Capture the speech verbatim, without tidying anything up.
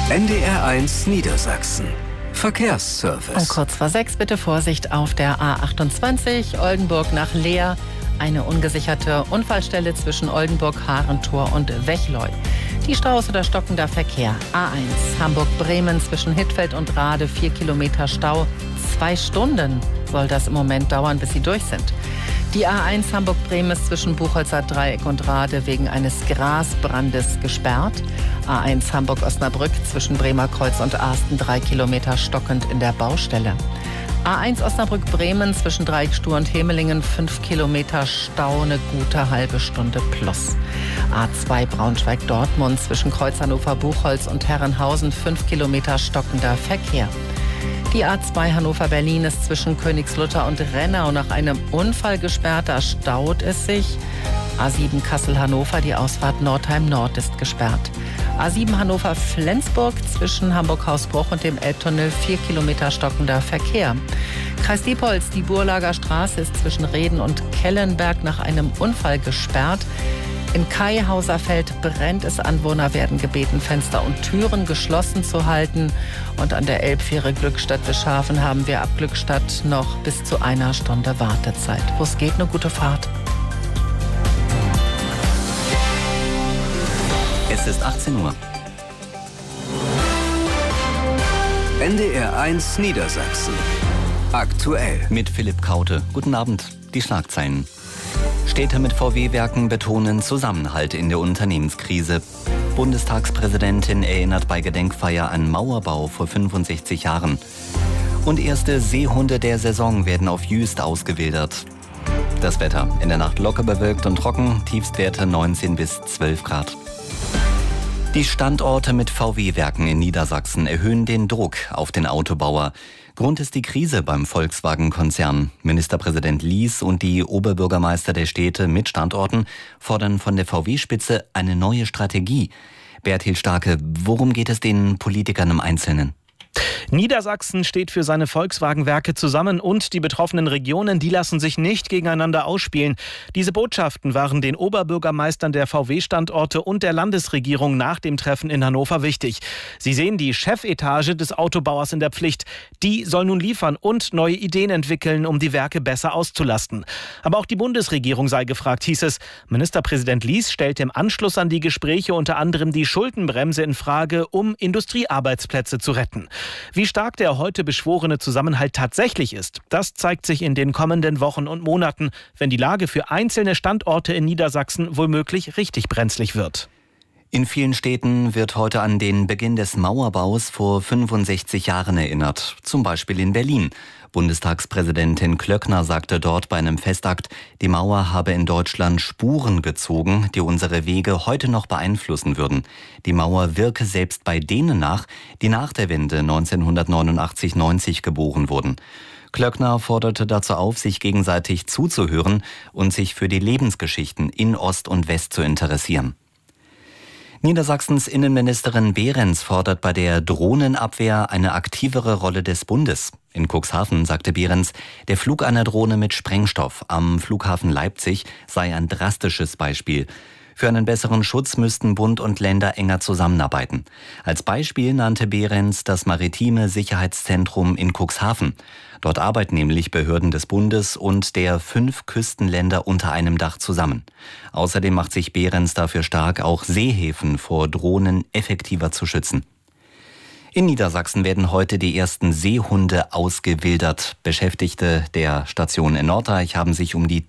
N D R eins Niedersachsen. Verkehrsservice. Um kurz vor sechs bitte Vorsicht auf der A achtundzwanzig Oldenburg nach Leer. Eine ungesicherte Unfallstelle zwischen Oldenburg, Harentor und Wechleu. Die Staus oder stockender Verkehr. A eins Hamburg-Bremen zwischen Hittfeld und Rade, vier Kilometer Stau. Zwei Stunden soll das im Moment dauern, bis sie durch sind. Die A eins Hamburg-Bremen ist zwischen Buchholzer Dreieck und Rade wegen eines Grasbrandes gesperrt. A eins Hamburg-Osnabrück zwischen Bremer Kreuz und Asten, drei Kilometer stockend in der Baustelle. A eins Osnabrück-Bremen zwischen Dreieckstuhl und Hemelingen, fünf Kilometer Stau, eine gute halbe Stunde plus. A zwei Braunschweig-Dortmund zwischen Kreuz Hannover-Buchholz und Herrenhausen, fünf Kilometer stockender Verkehr. Die A zwei Hannover-Berlin ist zwischen Königslutter und Rennau nach einem Unfall gesperrt, da staut es sich. A sieben Kassel-Hannover, die Ausfahrt Nordheim-Nord ist gesperrt. A sieben Hannover-Flensburg zwischen Hamburg-Hausbruch und dem Elbtunnel, vier Kilometer stockender Verkehr. Kreis Diepholz, die Burlager Straße ist zwischen Reden und Kellenberg nach einem Unfall gesperrt. In Kaihauserfeld brennt es. Anwohner werden gebeten, Fenster und Türen geschlossen zu halten. Und an der Elbfähre Glückstadt-Wischhafen haben wir ab Glückstadt noch bis zu einer Stunde Wartezeit. Wo es geht, eine gute Fahrt. Es ist achtzehn Uhr. N D R eins Niedersachsen. Aktuell. Mit Philipp Kaute. Guten Abend. Die Schlagzeilen. Städte mit V W-Werken betonen Zusammenhalt in der Unternehmenskrise. Bundestagspräsidentin erinnert bei Gedenkfeier an Mauerbau vor fünfundsechzig Jahren. Und erste Seehunde der Saison werden auf Jüst ausgewildert. Das Wetter. In der Nacht locker bewölkt und trocken. Tiefstwerte neunzehn bis zwölf Grad. Die Standorte mit V W-Werken in Niedersachsen erhöhen den Druck auf den Autobauer. Grund ist die Krise beim Volkswagen-Konzern. Ministerpräsident Lies und die Oberbürgermeister der Städte mit Standorten fordern von der V W-Spitze eine neue Strategie. Berthild Starke, worum geht es den Politikern im Einzelnen? Niedersachsen steht für seine Volkswagen-Werke zusammen und die betroffenen Regionen, die lassen sich nicht gegeneinander ausspielen. Diese Botschaften waren den Oberbürgermeistern der V W-Standorte und der Landesregierung nach dem Treffen in Hannover wichtig. Sie sehen die Chefetage des Autobauers in der Pflicht. Die soll nun liefern und neue Ideen entwickeln, um die Werke besser auszulasten. Aber auch die Bundesregierung sei gefragt, hieß es. Ministerpräsident Lies stellte im Anschluss an die Gespräche unter anderem die Schuldenbremse in Frage, um Industriearbeitsplätze zu retten. Wie stark der heute beschworene Zusammenhalt tatsächlich ist, das zeigt sich in den kommenden Wochen und Monaten, wenn die Lage für einzelne Standorte in Niedersachsen womöglich richtig brenzlig wird. In vielen Städten wird heute an den Beginn des Mauerbaus vor fünfundsechzig Jahren erinnert. Zum Beispiel in Berlin. Bundestagspräsidentin Klöckner sagte dort bei einem Festakt, die Mauer habe in Deutschland Spuren gezogen, die unsere Wege heute noch beeinflussen würden. Die Mauer wirke selbst bei denen nach, die nach der Wende neunzehnhundertneunundachtzig neunzig geboren wurden. Klöckner forderte dazu auf, sich gegenseitig zuzuhören und sich für die Lebensgeschichten in Ost und West zu interessieren. Niedersachsens Innenministerin Behrens fordert bei der Drohnenabwehr eine aktivere Rolle des Bundes. In Cuxhaven sagte Behrens, der Flug einer Drohne mit Sprengstoff am Flughafen Leipzig sei ein drastisches Beispiel. Für einen besseren Schutz müssten Bund und Länder enger zusammenarbeiten. Als Beispiel nannte Behrens das maritime Sicherheitszentrum in Cuxhaven. Dort arbeiten nämlich Behörden des Bundes und der fünf Küstenländer unter einem Dach zusammen. Außerdem macht sich Behrens dafür stark, auch Seehäfen vor Drohnen effektiver zu schützen. In Niedersachsen werden heute die ersten Seehunde ausgewildert. Beschäftigte der Station in Norddeich haben sich um die